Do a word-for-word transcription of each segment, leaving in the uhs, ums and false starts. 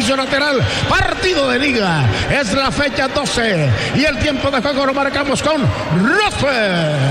servicio lateral, partido de liga. Es la fecha doce y el tiempo de juego lo marcamos con Rosberg.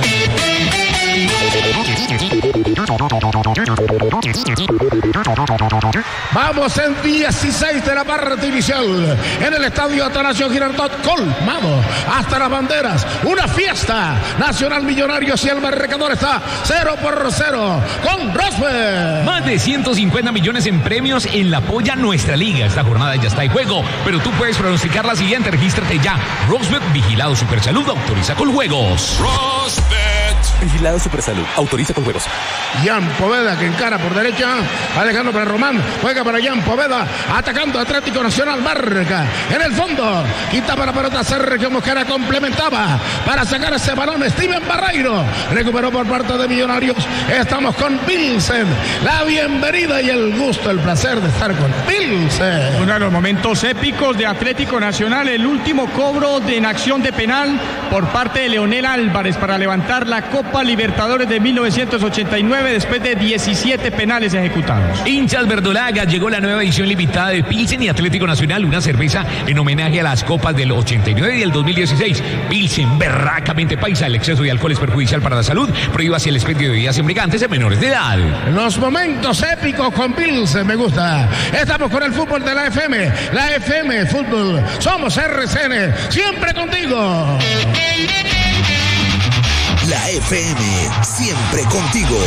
Vamos en dieciséis de la parte inicial en el estadio Atanasio Girardot, colmado hasta las banderas, una fiesta. Nacional Millonarios y el marcador está cero por cero con Rosberg. Más de ciento cincuenta millones en premios en la Polla Nuestra Liga. Esta jornada ya está en juego, pero tú puedes pronosticar la siguiente. Regístrate ya. Rosberg, vigilado Supersalud, autoriza con juegos. Rosberg, vigilado Supersalud, autoriza con juegos. Jan Poveda, que encara por derecha, va dejando para Román, juega para Jan Poveda, atacando Atlético Nacional, marca en el fondo, quitaba la pelota Sergio Mosquera, complementaba para sacar ese balón Steven Barreiro, recuperó por parte de Millonarios. Estamos con Pilsen, la bienvenida y el gusto, el placer de estar con Pilsen. Uno de los momentos épicos de Atlético Nacional, el último cobro de en acción de penal por parte de Leonel Álvarez para levantar la Copa Libertadores de mil novecientos ochenta y nueve después de diecisiete penales ejecutados. Hinchas verdolaga, llegó la nueva edición limitada de Pilsen y Atlético Nacional, una cerveza en homenaje a las copas del ochenta y nueve y el dos mil dieciséis. Pilsen, berracamente paisa, el exceso de alcohol es perjudicial para la salud, prohíbase el expendio de bebidas embriagantes en menores de edad. Los momentos épicos con Pilsen, me gusta. Estamos con el fútbol de la F M, la F M Fútbol, somos R C N, siempre contigo. La F M, siempre contigo.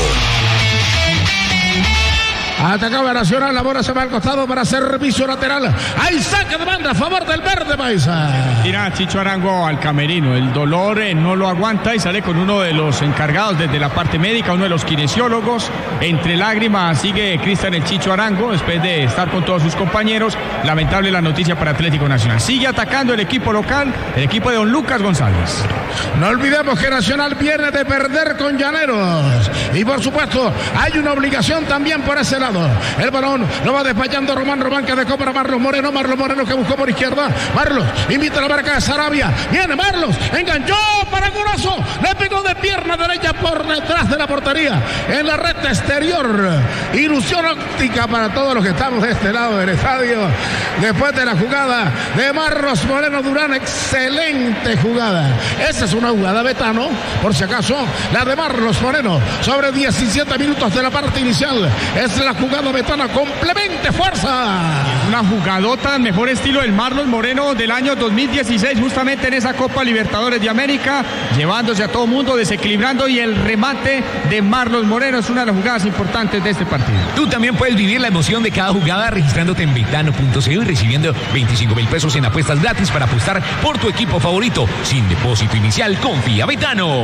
Atacaba Nacional, la bola se va al costado para servicio lateral. Hay saque de banda a favor del verde paisa. Tira Chicho Arango al camerino. El dolor eh, no lo aguanta y sale con uno de los encargados desde la parte médica, uno de los kinesiólogos. Entre lágrimas sigue Cristian el Chicho Arango después de estar con todos sus compañeros. Lamentable la noticia para Atlético Nacional. Sigue atacando el equipo local, el equipo de don Lucas González. No olvidemos que Nacional viene de perder con Llaneros. Y por supuesto, hay una obligación también por ese lado. El balón lo va despachando Román Román, que dejó para Marlos Moreno. Marlos Moreno que buscó por izquierda. Marlos invita a la marca de Sarabia. Viene Marlos, enganchó para golazo. Le pegó de pierna derecha por detrás de la portería. En la red exterior. Ilusión óptica para todos los que estamos de este lado del estadio. Después de la jugada de Marlos Moreno Durán. Excelente jugada. Esa es una jugada, Betano, por si acaso. La de Marlos Moreno sobre diecisiete minutos de la parte inicial. Es la jugada Betana, complemente fuerza. Una jugadota, mejor estilo del Marlos Moreno del año dos mil dieciséis, justamente en esa Copa Libertadores de América, llevándose a todo mundo, desequilibrando, y el remate de Marlos Moreno es una de las jugadas importantes de este partido. Tú también puedes vivir la emoción de cada jugada registrándote en betano punto co y recibiendo veinticinco mil pesos en apuestas gratis para apostar por tu equipo favorito. Sin depósito inicial, confía Betano.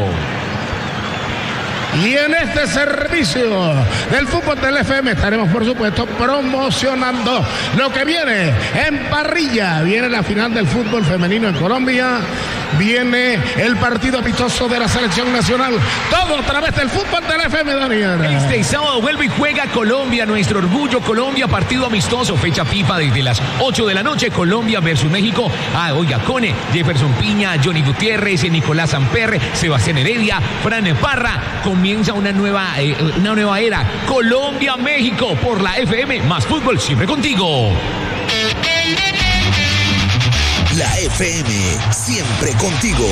Y en este servicio del fútbol del F M estaremos, por supuesto, promocionando lo que viene en parrilla. Viene la final del fútbol femenino en Colombia. Viene el partido amistoso de la selección nacional. Todo a través del fútbol del F M, Daniel. Este sábado vuelve y juega Colombia, nuestro orgullo Colombia, partido amistoso, fecha FIFA desde las ocho de la noche, Colombia versus México. Ah, oiga, Cone, Jefferson Piña, Johnny Gutiérrez, Nicolás Amper, Sebastián Heredia, Fran Parra. Comienza una nueva, eh, una nueva era. Colombia-México por la F M, más fútbol siempre contigo. La F M, siempre contigo.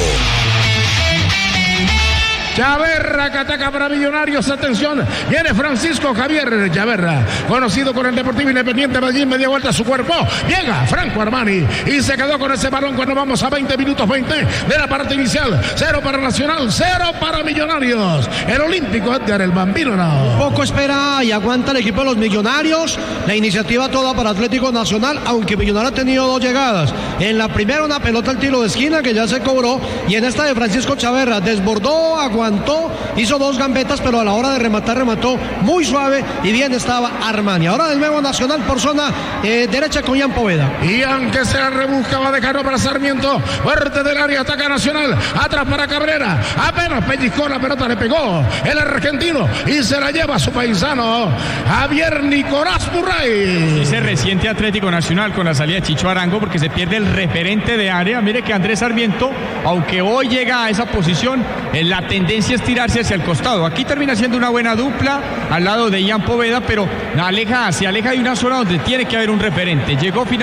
Chaverra que ataca para Millonarios, atención, viene Francisco Javier Chaverra, conocido con el Deportivo Independiente Medellín, media vuelta a su cuerpo, llega Franco Armani y se quedó con ese balón cuando vamos a veinte minutos veinte de la parte inicial. Cero para Nacional, cero para Millonarios. El olímpico Edgar el Bambino no. Poco espera y aguanta el equipo de los Millonarios. La iniciativa toda para Atlético Nacional, aunque Millonarios ha tenido dos llegadas. En la primera una pelota al tiro de esquina que ya se cobró, y en esta de Francisco Chaverra desbordó, aguantó, hizo dos gambetas, pero a la hora de rematar remató muy suave y bien estaba Armani. Ahora de nuevo Nacional por zona eh, derecha con Jan Poveda. Y aunque se la rebusca, va a dejarlo para Sarmiento, fuerte del área, ataca Nacional, atrás para Cabrera, apenas pellizcó la pelota, le pegó el argentino y se la lleva a su paisano Javier Nicolás Burray. Ese reciente Atlético Nacional con la salida de Chicho Arango, porque se pierde el referente de área. Mire que Andrés Sarmiento, aunque hoy llega a esa posición, en la tendencia es tirarse hacia el costado. Aquí termina siendo una buena dupla al lado de Jan Poveda, pero aleja, se aleja de una zona donde tiene que haber un referente. Llegó finalmente